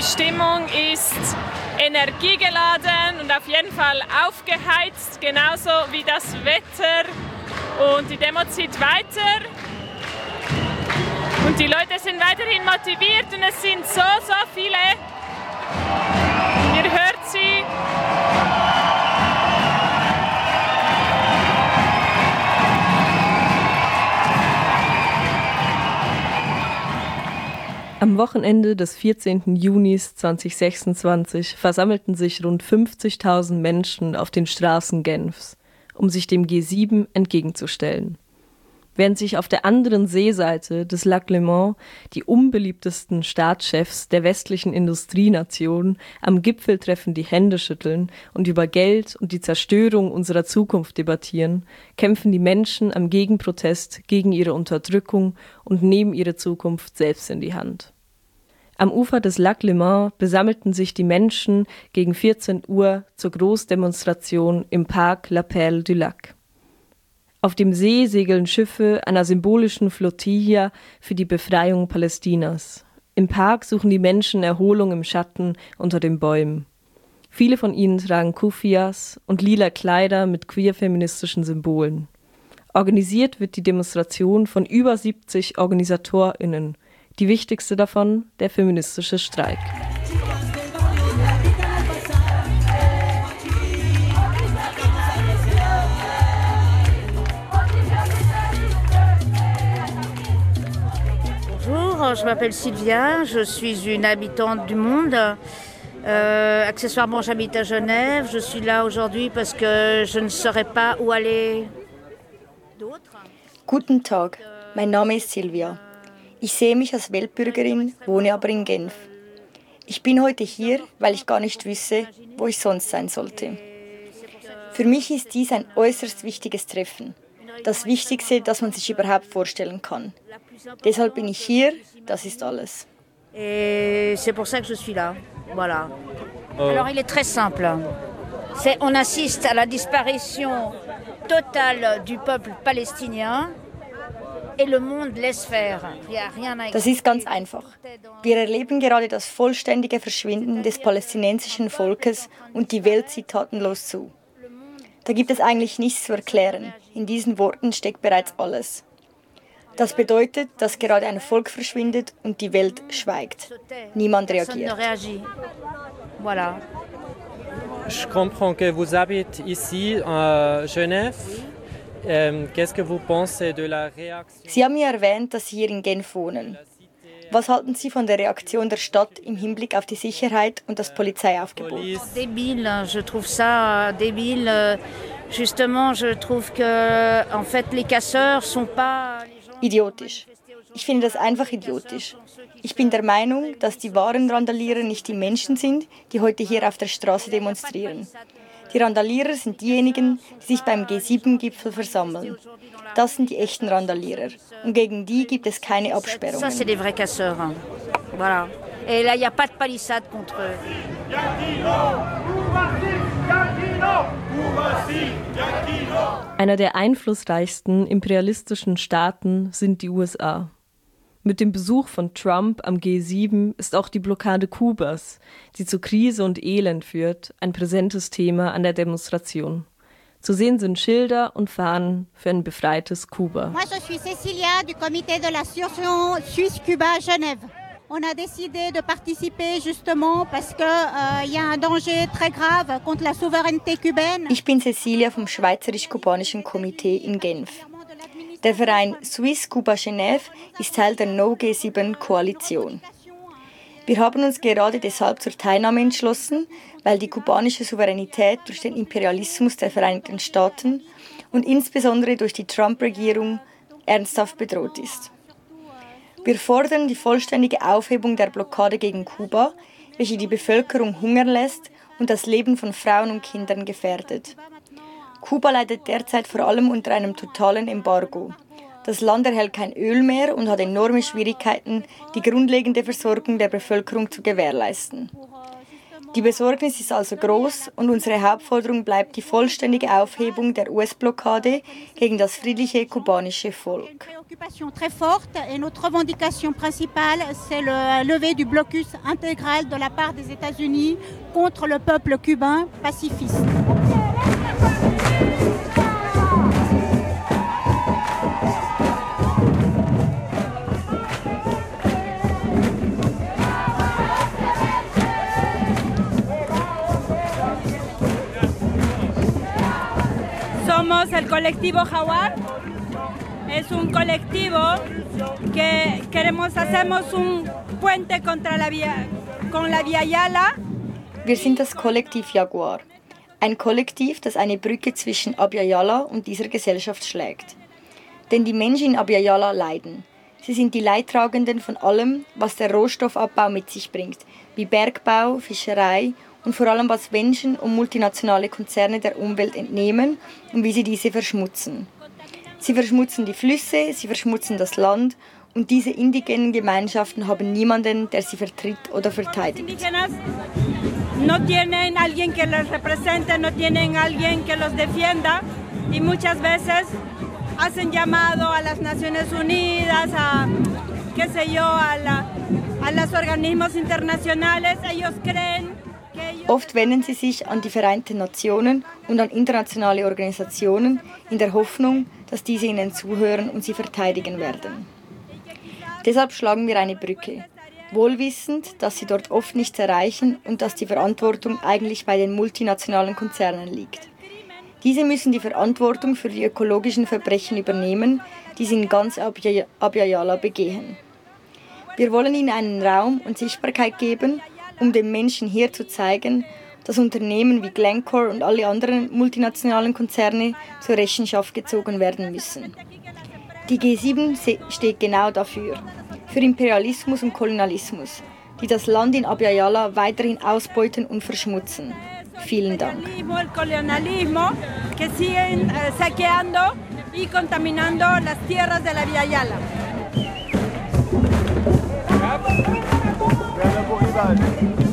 Stimmung ist energiegeladen und auf jeden Fall aufgeheizt, genauso wie das Wetter. Und die Demo zieht weiter. Und die Leute sind weiterhin motiviert und es sind so viele. Ihr hört sie. Am Wochenende des 14. Junis 2026 versammelten sich rund 50.000 Menschen auf den Straßen Genfs, um sich dem G7 entgegenzustellen. Während sich auf der anderen Seeseite des Lac Léman die unbeliebtesten Staatschefs der westlichen Industrienation am Gipfeltreffen die Hände schütteln und über Geld und die Zerstörung unserer Zukunft debattieren, kämpfen die Menschen am Gegenprotest gegen ihre Unterdrückung und nehmen ihre Zukunft selbst in die Hand. Am Ufer des Lac Léman besammelten sich die Menschen gegen 14 Uhr zur Großdemonstration im Parc La Perle du Lac. Auf dem See segeln Schiffe einer symbolischen Flottilla für die Befreiung Palästinas. Im Park suchen die Menschen Erholung im Schatten unter den Bäumen. Viele von ihnen tragen Kufias und lila Kleider mit queer-feministischen Symbolen. Organisiert wird die Demonstration von über 70 OrganisatorInnen. Die wichtigste davon, der feministische Streik. Bonjour, je m'appelle Sylvia, je suis une habitante du monde. Accessoirement, j'habite à Genève. Je suis là aujourd'hui parce que je ne saurais pas où aller d'autre. Guten Tag, mein Name ist Sylvia. Ich sehe mich als Weltbürgerin, wohne aber in Genf. Ich bin heute hier, weil ich gar nicht wüsste, wo ich sonst sein sollte. Für mich ist dies ein äußerst wichtiges Treffen. Das Wichtigste, das man sich überhaupt vorstellen kann. Deshalb bin ich hier, das ist alles. Et c'est pour ça que je suis là. Voilà. Alors il est très simple. On assiste à la disparition totale du peuple palestinien. Das ist ganz einfach. Wir erleben gerade das vollständige Verschwinden des palästinensischen Volkes und die Welt sieht tatenlos zu. Da gibt es eigentlich nichts zu erklären. In diesen Worten steckt bereits alles. Das bedeutet, dass gerade ein Volk verschwindet und die Welt schweigt. Niemand reagiert. Voilà. Je comprends que vous habitez ici à Genève. Qu'est-ce que vous pensez de la réaction? Sie haben ja erwähnt, dass Sie hier in Genf wohnen. Was halten Sie von der Reaktion der Stadt im Hinblick auf die Sicherheit und das Polizeiaufgebot? Débile, je trouve ça débile. Justement, je trouve que en fait les casseurs sont pas idiotisch. Ich finde das einfach idiotisch. Ich bin der Meinung, dass die wahren Randalierer nicht die Menschen sind, die heute hier auf der Straße demonstrieren. Die Randalierer sind diejenigen, die sich beim G7-Gipfel versammeln. Das sind die echten Randalierer. Und gegen die gibt es keine Absperrungen. Ça, c'est des vrais casseurs. Voilà. Et là, il n'y a pas de palissade contre eux. Einer der einflussreichsten imperialistischen Staaten sind die USA. Mit dem Besuch von Trump am G7 ist auch die Blockade Kubas, die zu Krise und Elend führt, ein präsentes Thema an der Demonstration. Zu sehen sind Schilder und Fahnen für ein befreites Kuba. Moi, je suis Cécilia du Comité de l'Association Suisse-Cuba Genève. On a décidé de participer justement parce que y a un danger très grave contre la souveraineté cubaine. Ich bin Cecilia vom Schweizerisch-Kubanischen Komitee in Genf. Der Verein Suisse Cuba Genève ist Teil der No-G7-Koalition. Wir haben uns gerade deshalb zur Teilnahme entschlossen, weil die kubanische Souveränität durch den Imperialismus der Vereinigten Staaten und insbesondere durch die Trump-Regierung ernsthaft bedroht ist. Wir fordern die vollständige Aufhebung der Blockade gegen Kuba, welche die Bevölkerung hungern lässt und das Leben von Frauen und Kindern gefährdet. Kuba leidet derzeit vor allem unter einem totalen Embargo. Das Land erhält kein Öl mehr und hat enorme Schwierigkeiten, die grundlegende Versorgung der Bevölkerung zu gewährleisten. Die Besorgnis ist also groß und unsere Hauptforderung bleibt die vollständige Aufhebung der US-Blockade gegen das friedliche kubanische Volk. Très forte et notre revendication principale, c'est le lever du blocus intégral de la part des États-Unis contre le peuple cubain pacifiste. Somos el colectivo Jaguar. Es un colectivo que hacemos un puente contra con la Via Yala. Wir sind das Kollektiv Jaguar. Ein Kollektiv, das eine Brücke zwischen Abya Yala und dieser Gesellschaft schlägt. Denn die Menschen in Abya Yala leiden. Sie sind die Leidtragenden von allem, was der Rohstoffabbau mit sich bringt, wie Bergbau, Fischerei und vor allem was Menschen und multinationale Konzerne der Umwelt entnehmen und wie sie diese verschmutzen. Sie verschmutzen die Flüsse, sie verschmutzen das Land und diese indigenen Gemeinschaften haben niemanden, der sie vertritt oder verteidigt. No tienen alguien que los represente, no tienen alguien que los defienda y muchas veces hacen llamado a las Naciones Unidas, a los organismos internacionales. Ellos creen. Oft wenden sie sich an die Vereinten Nationen und an internationale Organisationen in der Hoffnung, dass diese ihnen zuhören und sie verteidigen werden. Deshalb schlagen wir eine Brücke, wohlwissend, dass sie dort oft nichts erreichen und dass die Verantwortung eigentlich bei den multinationalen Konzernen liegt. Diese müssen die Verantwortung für die ökologischen Verbrechen übernehmen, die sie in ganz Abya Yala begehen. Wir wollen ihnen einen Raum und Sichtbarkeit geben, um den Menschen hier zu zeigen, dass Unternehmen wie Glencore und alle anderen multinationalen Konzerne zur Rechenschaft gezogen werden müssen. Die G7 steht genau dafür, für Imperialismus und Kolonialismus, die das Land in Abya Yala weiterhin ausbeuten und verschmutzen. Vielen Dank. Rival.